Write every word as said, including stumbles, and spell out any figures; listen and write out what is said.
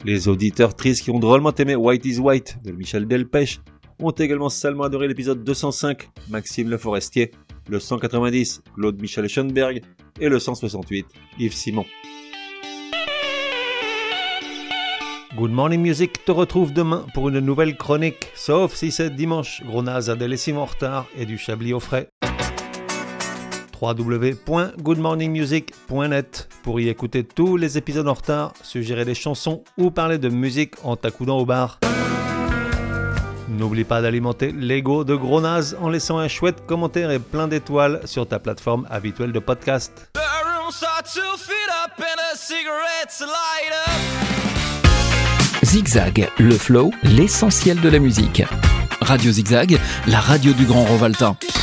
Les auditeurs tristes qui ont drôlement aimé White is White de Michel Delpech ont également salement adoré l'épisode deux cent cinq, Maxime Le Forestier, le cent quatre-vingt-dix, Claude Michel Schoenberg et le cent soixante-huit, Yves Simon. Good Morning Music te retrouve demain pour une nouvelle chronique, sauf si c'est dimanche. Gros naze a des lessives en retard et du chablis au frais. w w w point good morning music point net pour y écouter tous les épisodes en retard, suggérer des chansons ou parler de musique en t'accoudant au bar. N'oublie pas d'alimenter l'ego de Gros naze en laissant un chouette commentaire et plein d'étoiles sur ta plateforme habituelle de podcast. Zigzag, le flow, l'essentiel de la musique. Radio Zigzag, la radio du Grand Rovaltin.